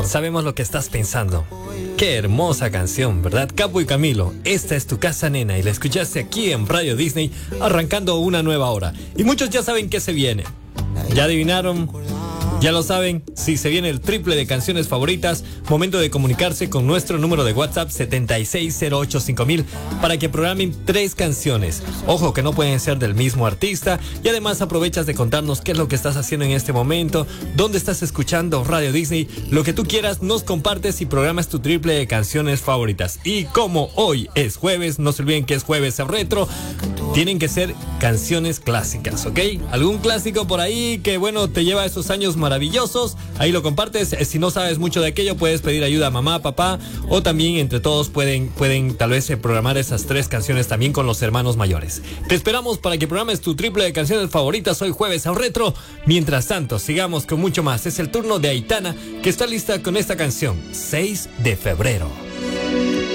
Sabemos lo que estás pensando. Qué hermosa canción, ¿verdad? Capo y Camilo, esta es tu casa, nena, y la escuchaste aquí en Radio Disney, arrancando una nueva hora. Y muchos ya saben qué se viene. ¿Ya adivinaron? Ya lo saben, si se viene el triple de canciones favoritas, momento de comunicarse con nuestro número de WhatsApp 76085000 para que programen 3 canciones. Ojo que no pueden ser del mismo artista y además aprovechas de contarnos qué es lo que estás haciendo en este momento, dónde estás escuchando Radio Disney, lo que tú quieras, nos compartes y programas tu triple de canciones favoritas. Y como hoy es jueves, no se olviden que es jueves retro, tienen que ser canciones clásicas, ¿ok? Algún clásico por ahí que, bueno, te lleva a esos años maravillosos, ahí lo compartes. Si no sabes mucho de aquello, puedes pedir ayuda a mamá, papá, o también entre todos pueden tal vez programar esas 3 canciones también con los hermanos mayores. Te esperamos para que programes tu triple de canciones favoritas hoy jueves al retro. Mientras tanto, sigamos con mucho más. Es el turno de Aitana, que está lista con esta canción, 6 de febrero.